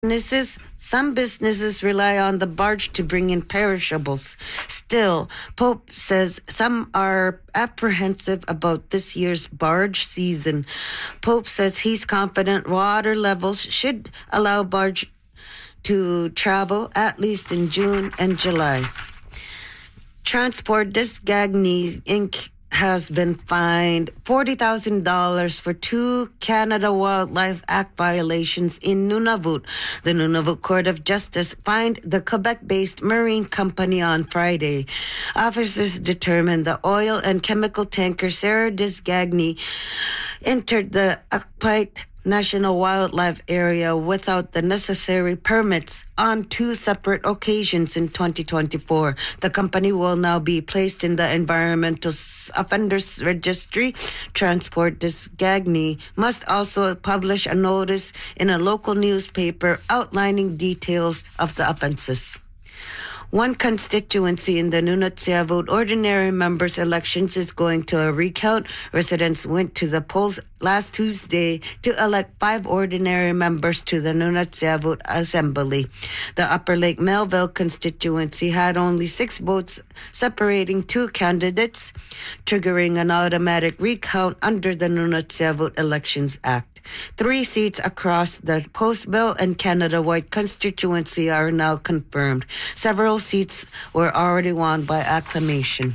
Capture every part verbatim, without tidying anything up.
Businesses, some businesses rely on the barge to bring in perishables. Still, Pope says some are apprehensive about this year's barge season. Pope says he's confident water levels should allow barge to travel at least in June and July. Transport Disgagny Incorporated has been fined forty thousand dollars for two Canada Wildlife Act violations in Nunavut. The Nunavut Court of Justice fined the Quebec-based marine company on Friday. Officers determined the oil and chemical tanker Sarah Disgagny entered the Akpite National Wildlife Area without the necessary permits on two separate occasions in twenty twenty-four. The company will now be placed in the Environmental Offenders Registry. Transport Disgagny must also publish a notice in a local newspaper outlining details of the offenses. One constituency in the Nunatsiavut ordinary members' elections is going to a recount. Residents went to the polls last Tuesday to elect five ordinary members to the Nunatsiavut Assembly. The Upper Lake Melville constituency had only six votes separating two candidates, triggering an automatic recount under the Nunatsiavut Elections Act. Three seats across the Postville and Canada White constituency are now confirmed. Several seats were already won by acclamation.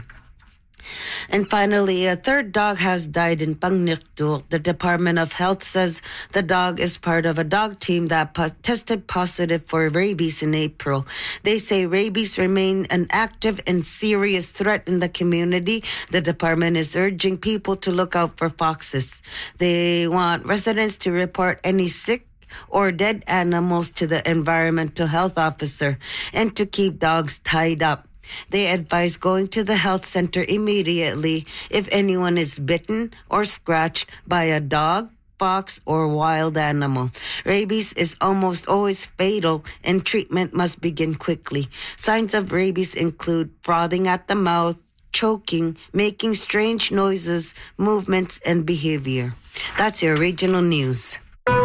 And finally, a third dog has died in Pangnirtul. The Department of Health says the dog is part of a dog team that po- tested positive for rabies in April. They say rabies remain an active and serious threat in the community. The department is urging people to look out for foxes. They want residents to report any sick or dead animals to the environmental health officer and to keep dogs tied up. They advise going to the health center immediately if anyone is bitten or scratched by a dog, fox, or wild animal. Rabies is almost always fatal and treatment must begin quickly. Signs of rabies include frothing at the mouth, choking, making strange noises, movements, and behavior. That's your regional news.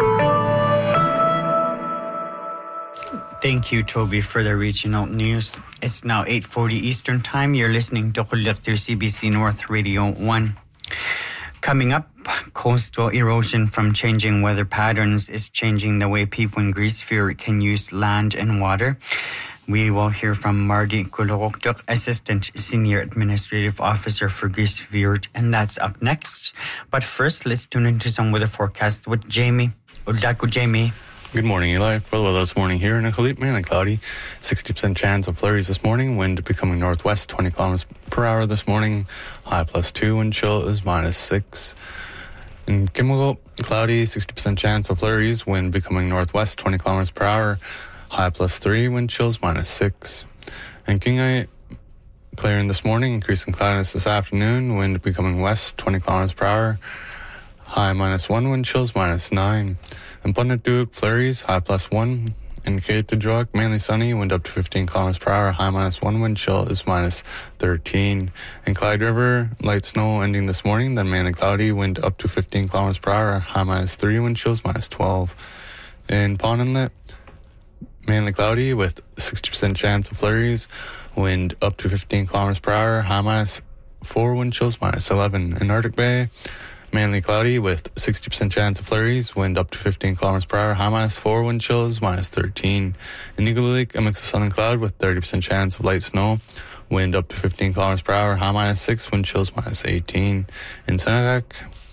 Thank you, Toby, for the regional news. It's now eight forty Eastern Time. You're listening to Kulaktir C B C North Radio one. Coming up, coastal erosion from changing weather patterns is changing the way people in Greece Fjord can use land and water. We will hear from Marty Kuloroktuk, Assistant Senior Administrative Officer for Greece Fjord, and that's up next. But first, let's tune into some weather forecast with Jamie. Udaku, Jamie. Good morning, Eli. For the weather this morning here in Iqaluit, mainly cloudy. sixty percent chance of flurries this morning. Wind becoming northwest, twenty kilometers per hour this morning. High plus two. Wind chill is minus six. In Kimugol, cloudy, sixty percent chance of flurries. Wind becoming northwest, twenty kilometers per hour. High plus three. Wind chills minus six. In Kingai, clearing this morning. Increasing cloudiness this afternoon. Wind becoming west, twenty kilometers per hour. High minus one. Wind chills minus nine. In Punatuq, flurries, high plus one. In Kaitajuak, mainly sunny, wind up to fifteen kilometers per hour, high minus one, wind chill is minus thirteen. In Clyde River, light snow ending this morning, then mainly cloudy, wind up to fifteen kilometers per hour, high minus three, wind chills minus twelve. In Pond Inlet, mainly cloudy with sixty percent chance of flurries, wind up to fifteen kilometers per hour, high minus four, wind chills minus eleven. In Arctic Bay, mainly cloudy with sixty percent chance of flurries, wind up to fifteen kilometers per hour, high minus four, wind chills minus thirteen. In Eagle Lake, a mix of sun and cloud with thirty percent chance of light snow, wind up to fifteen kilometers per hour, high minus six, wind chills minus eighteen. In Senegac,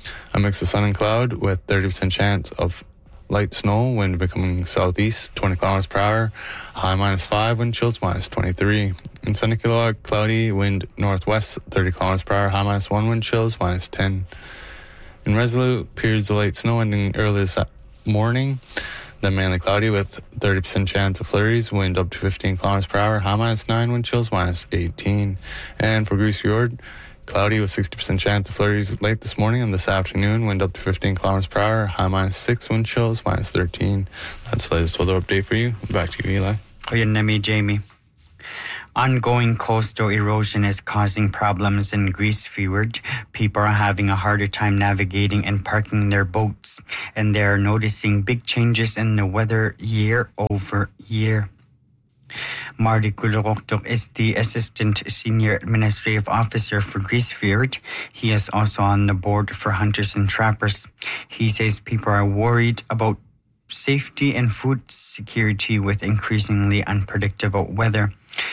a mix of sun and cloud with thirty percent chance of light snow, wind becoming southeast, twenty kilometers per hour, high minus five, wind chills minus twenty-three. In Sunny Kilowog, cloudy, wind northwest, thirty kilometers per hour, high minus one, wind chills minus ten. In Resolute, periods of light snow ending early this morning, then mainly cloudy with thirty percent chance of flurries, wind up to fifteen kilometers per hour, high minus nine, wind chills minus eighteen. And for Greece Fjord, cloudy with sixty percent chance of flurries late this morning and this afternoon, wind up to fifteen kilometers per hour, high minus six, wind chills minus thirteen. That's the latest weather update for you. Back to you, Eli. Kuya Nemi, Jamie. Ongoing coastal erosion is causing problems in Grise Fjord. People are having a harder time navigating and parking their boats, and they are noticing big changes in the weather year over year. Marty Kuloroktok is the Assistant Senior Administrative Officer for Grise Fjord. He is also on the board for Hunters and Trappers. He says people are worried about safety and food security with increasingly unpredictable weather.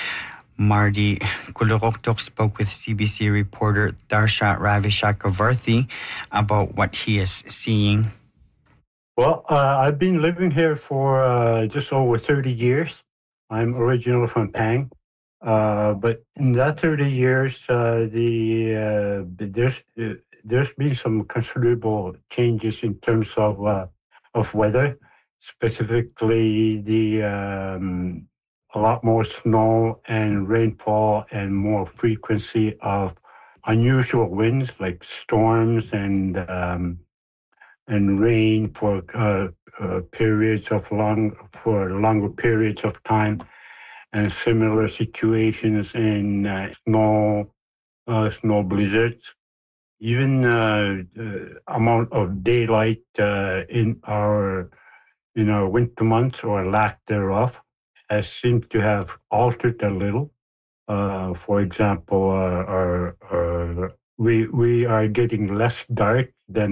Marty Kuloroktok spoke with C B C reporter Darsha Ravi-Chakravarthi about what he is seeing. Well, uh, I've been living here for uh, just over thirty years. I'm originally from Pang, uh, but in that thirty years, uh, the uh, there's uh, there's been some considerable changes in terms of uh, of weather, specifically the um, a lot more snow and rainfall and more frequency of unusual winds like storms and um, and rain for uh, uh, periods of long for longer periods of time, and similar situations in uh, snow uh, snow blizzards. Even uh, the amount of daylight uh, in our in our winter months or lack thereof has seemed to have altered a little. Uh, for example, uh, our, our, we we are getting less dark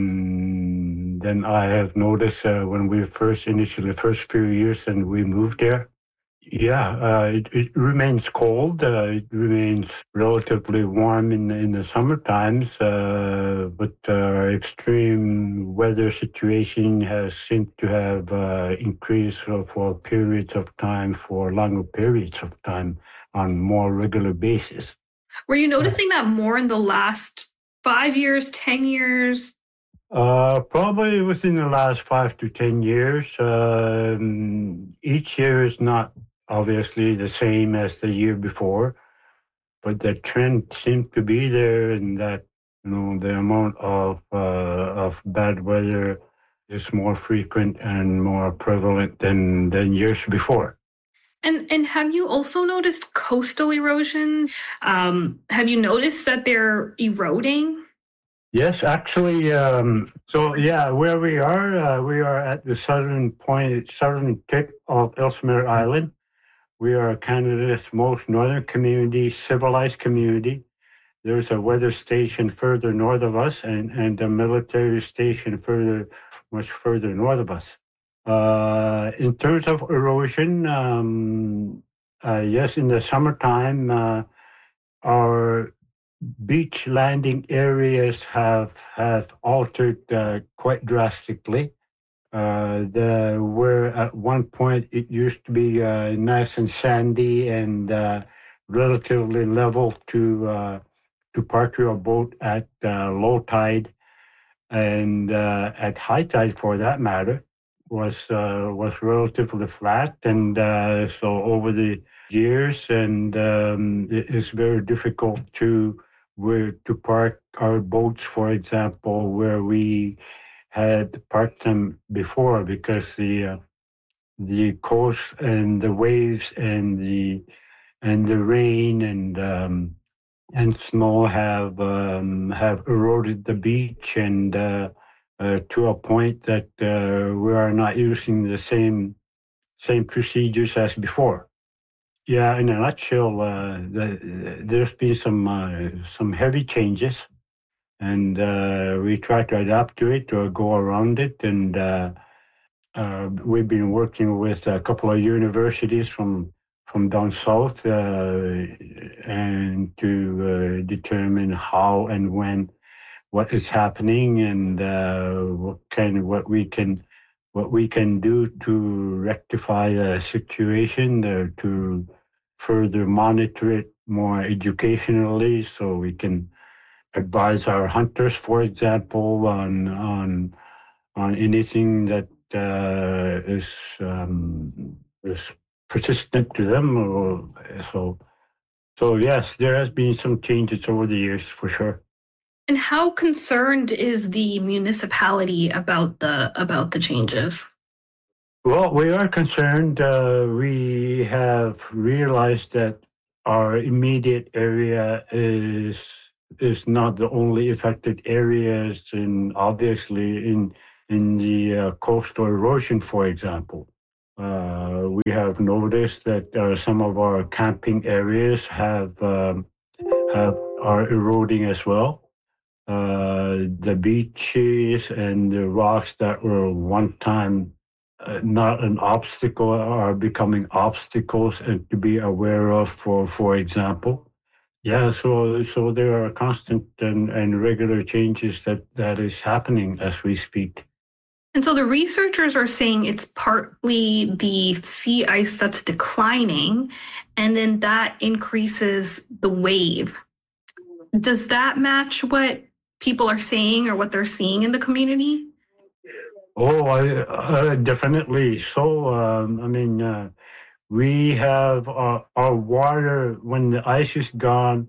than than I have noticed uh, when we first initially the first few years and we moved there. Yeah, uh, it, it remains cold. Uh, it remains relatively warm in in the summer times, uh, but uh, extreme weather situation has seemed to have uh, increased for periods of time, for longer periods of time, on more regular basis. Were you noticing that more in the last five years, ten years? Uh, probably within the last five to ten years. Um, each year is not obviously the same as the year before, but the trend seems to be there, and that you know the amount of uh, of bad weather is more frequent and more prevalent than than years before. And and have you also noticed coastal erosion? Um, have you noticed that they're eroding? Yes, actually. Um, so yeah, where we are, uh, we are at the southern point, southern tip of Ellesmere Island. We are Canada's most northern community, civilized community. There's a weather station further north of us, and, and a military station further, much further north of us. Uh, in terms of erosion, um, uh, yes, in the summertime, uh, our beach landing areas have have altered uh, quite drastically. Uh, the where at one point it used to be uh, nice and sandy and uh, relatively level to uh, to park your boat at uh, low tide, and uh, at high tide for that matter was uh, was relatively flat, and uh, so over the years, and um, it is very difficult to where to park our boats, for example, where we had parked them before, because the uh, the coast and the waves and the and the rain and um, and snow have um, have eroded the beach, and uh, uh, to a point that uh, we are not using the same same procedures as before. Yeah, in a nutshell, uh, the, there's been some uh, some heavy changes. And uh, we try to adapt to it or go around it. And uh, uh, we've been working with a couple of universities from from down south, uh, and to uh, determine how and when what is happening, and uh, what kind of what we can what we can do to rectify the situation, uh, to further monitor it more educationally, so we can advise our hunters, for example, on on on anything that uh, is um, is persistent to them. Or, so, so yes, there has been some changes over the years for sure. And how concerned is the municipality about the about the changes? Well, we are concerned. Uh, we have realized that our immediate area is is not the only affected areas, and obviously in in the uh, coastal erosion, for example. Uh, we have noticed that uh, some of our camping areas have um, have are eroding as well. Uh, the beaches and the rocks that were one time uh, not an obstacle are becoming obstacles and to be aware of. For for example, yeah. So so there are constant and, and regular changes that that is happening as we speak. And so the researchers are saying it's partly the sea ice that's declining, and then that increases the wave. Does that match what people are saying or what they're seeing in the community? Oh, I, uh, definitely. So, um, I mean, uh, we have uh, our water, when the ice is gone,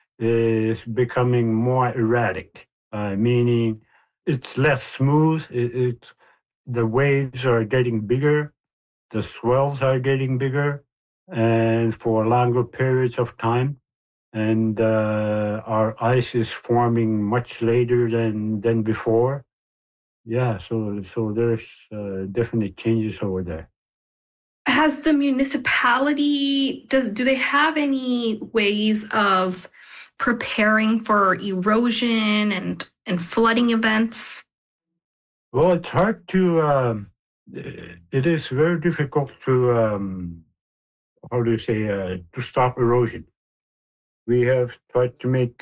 is becoming more erratic, uh, meaning it's less smooth. It, it's the waves are getting bigger, the swells are getting bigger, and for longer periods of time. And uh, our ice is forming much later than than before. Yeah, so so there's uh, definitely changes over there. Has the municipality, does do they have any ways of preparing for erosion and, and flooding events? Well, it's hard to, um, it is very difficult to, um, how do you say, uh, to stop erosion. We have tried to make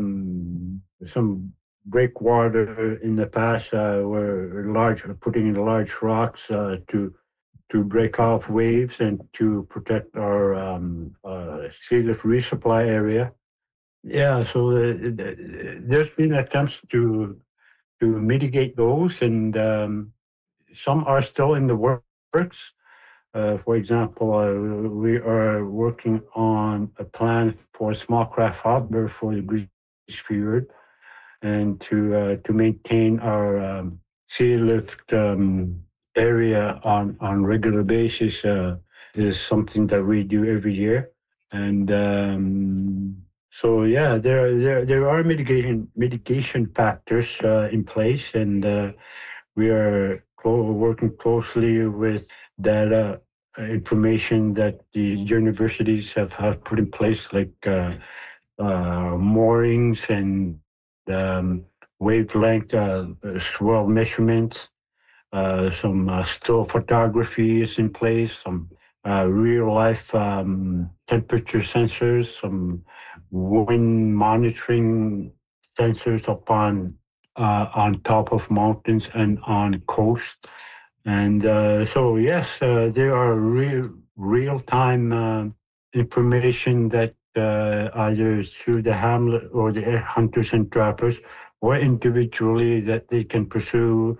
um, some breakwater in the past, uh, where large, putting in large rocks uh, to to break off waves and to protect our um, uh, sea lift resupply area. Yeah, so uh, there's been attempts to to mitigate those, and um, some are still in the works. Uh, for example, uh, we are working on a plan for small craft harbor for the Grise Fjord, and to uh, to maintain our um, sea lift um, area on on regular basis uh, is something that we do every year. And um, so, yeah, there there there are mitigation mitigation factors uh, in place, and uh, we are clo- working closely with data uh, information that the universities have, have put in place, like uh, uh, moorings and um, wavelength uh, swell measurements. Uh, some uh, still photography is in place, some uh, real life um, temperature sensors, some wind monitoring sensors upon uh, on top of mountains and on coast. And uh, so, yes, uh, there are real real time uh, information that uh, either through the hamlet or the hunters and trappers or individually that they can pursue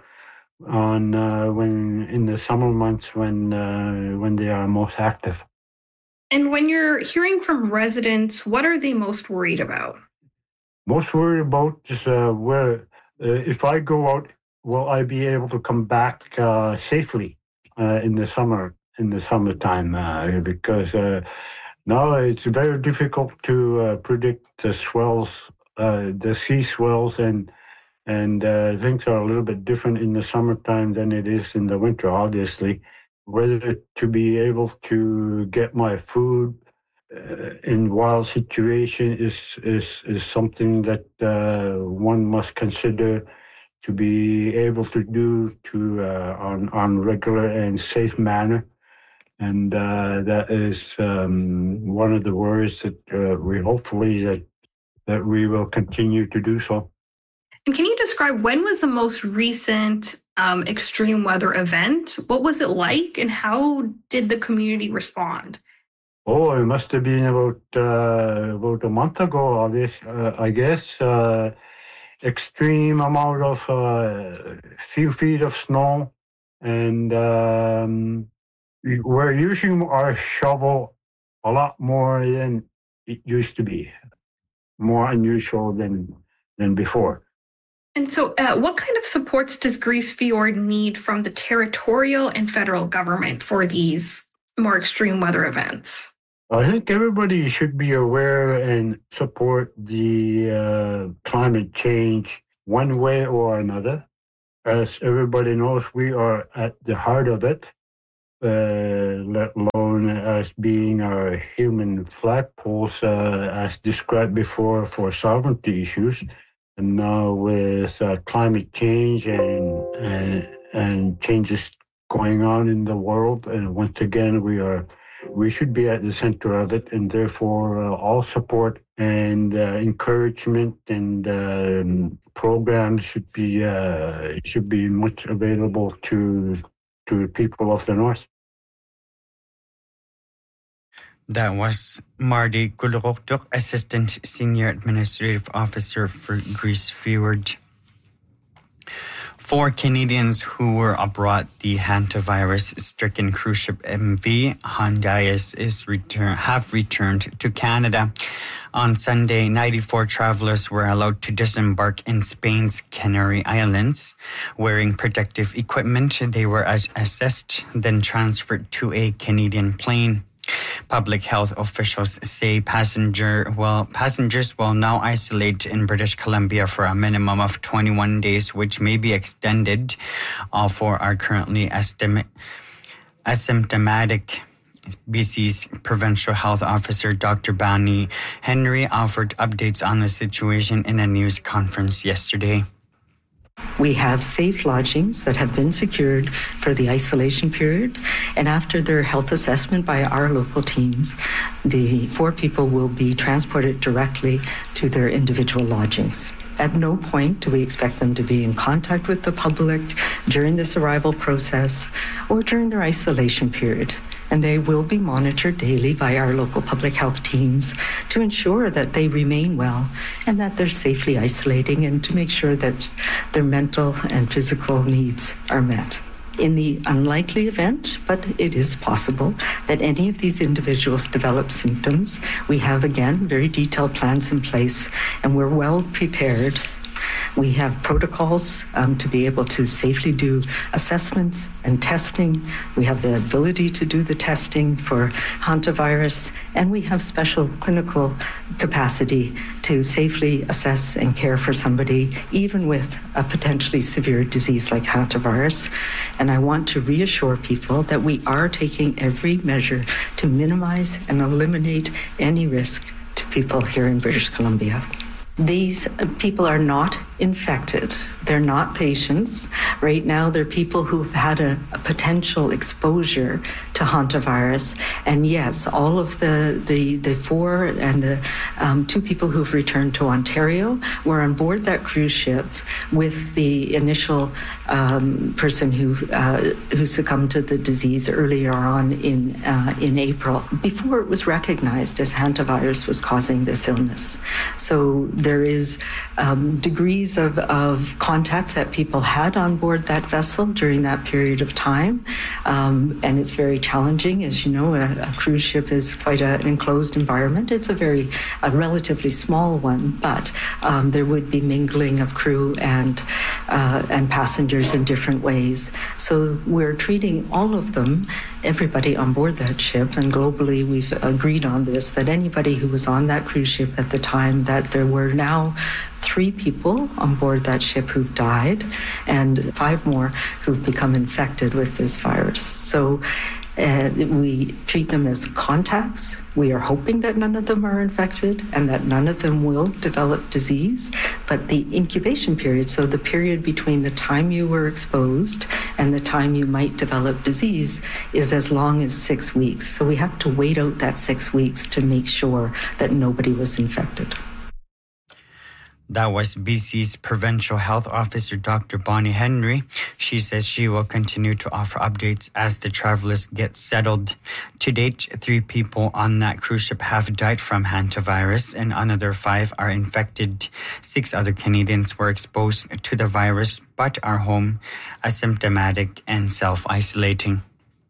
on uh, when in the summer months when uh, when they are most active. And when you're hearing from residents, what are they most worried about? Most worried about is uh, where uh, if I go out, will I be able to come back uh, safely uh, in the summer in the summertime? Uh, because uh, now it's very difficult to uh, predict the swells, uh, the sea swells, and and uh, things are a little bit different in the summertime than it is in the winter, obviously. Whether to be able to get my food uh, in wild situation is, is, is something that uh, one must consider to be able to do to uh, on, on regular and safe manner. And uh, that is um, one of the worries that uh, we hopefully that, that we will continue to do so. And can you describe when was the most recent um, extreme weather event? What was it like, and how did the community respond? Oh, it must have been about uh, about a month ago, uh, I guess. Uh, extreme amount of uh, few feet of snow, and um, we're using our shovel a lot more than it used to be, more unusual than than before. And so uh, what kind of supports does Grise Fjord need from the territorial and federal government for these more extreme weather events? I think everybody should be aware and support the uh, climate change one way or another. As everybody knows, we are at the heart of it, uh, let alone as being our human flagpoles, uh, as described before, for sovereignty issues. And now with uh, climate change and, and and changes going on in the world, and once again, we are we should be at the center of it, and therefore uh, all support and uh, encouragement and um, programs should be uh, should be much available to to people of the North. That was Marty Kuluroktuk, Assistant Senior Administrative Officer for Greece Fjord. Four Canadians who were aboard the hantavirus-stricken cruise ship M V Hondias is return, have returned to Canada. On Sunday, ninety-four travelers were allowed to disembark in Spain's Canary Islands. Wearing protective equipment, they were assessed, then transferred to a Canadian plane. Public health officials say passenger well, passengers will now isolate in British Columbia for a minimum of twenty-one days, which may be extended. All four are currently estim- asymptomatic. B C's Provincial Health Officer Doctor Bonnie Henry offered updates on the situation in a news conference yesterday. We have safe lodgings that have been secured for the isolation period, and after their health assessment by our local teams, the four people will be transported directly to their individual lodgings. At no point do we expect them to be in contact with the public during this arrival process or during their isolation period. And they will be monitored daily by our local public health teams to ensure that they remain well and that they're safely isolating, and to make sure that their mental and physical needs are met. In the unlikely event, but it is possible, that any of these individuals develop symptoms, we have, again, very detailed plans in place, and we're well prepared. We have protocols um, to be able to safely do assessments and testing. We have the ability to do the testing for hantavirus, and we have special clinical capacity to safely assess and care for somebody, even with a potentially severe disease like hantavirus. And I want to reassure people that we are taking every measure to minimize and eliminate any risk to people here in British Columbia. These people are not infected. They're not patients. Right now, they're people who've had a, a potential exposure to hantavirus. And yes, all of the, the, the four and the um, two people who've returned to Ontario were on board that cruise ship with the initial um, person who uh, who succumbed to the disease earlier on in uh, in April, before it was recognized as hantavirus was causing this illness. So there is um, degrees of, of contact that people had on board that vessel during that period of time. Um, and it's very challenging. As you know, a, a cruise ship is quite a, an enclosed environment. It's a very, a relatively small one, but um, there would be mingling of crew and, uh, and passengers in different ways. So we're treating all of them, everybody on board that ship, and globally we've agreed on this, that anybody who was on that cruise ship at the time, that there were now three people on board that ship who've died and five more who've become infected with this virus. So uh, we treat them as contacts. We are hoping that none of them are infected and that none of them will develop disease. But the incubation period, so the period between the time you were exposed and the time you might develop disease, is as long as six weeks. So we have to wait out that six weeks to make sure that nobody was infected. That was B C's Provincial Health Officer, Doctor Bonnie Henry. She says she will continue to offer updates as the travelers get settled. To date, three people on that cruise ship have died from hantavirus, and another five are infected. Six other Canadians were exposed to the virus but are home, asymptomatic, and self-isolating.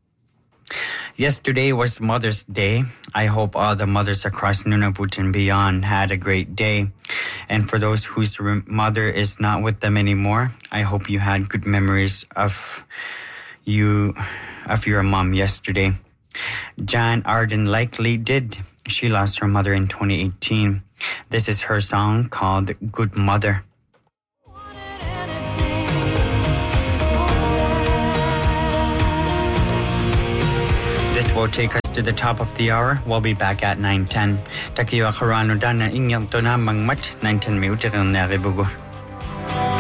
Yesterday was Mother's Day. I hope all the mothers across Nunavut and beyond had a great day. And for those whose mother is not with them anymore, I hope you had good memories of you, of your mom yesterday. Jan Arden likely did. She lost her mother in twenty eighteen. This is her song called Good Mother. This will take us to the top of the hour. We'll be back at nine ten. Takiwa karano dana inyang tonamang mat nine ten miutirang naribugo.